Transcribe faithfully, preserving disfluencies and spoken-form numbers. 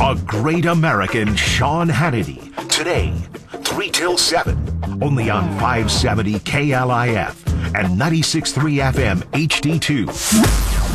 A Great American Sean Hannity. Today, three till seven. Only on five seventy K L I F and ninety-six point three F M H D two.